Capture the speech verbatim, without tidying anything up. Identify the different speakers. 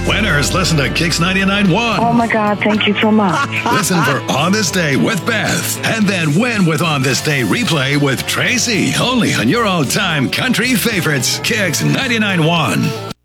Speaker 1: Winners listen to Kix ninety-nine point one.
Speaker 2: Oh my God, thank you so much.
Speaker 1: Listen for On This Day with Beth. And then win with On This Day replay with Tracy. Only on your all-time country favorites, Kix ninety-nine point one.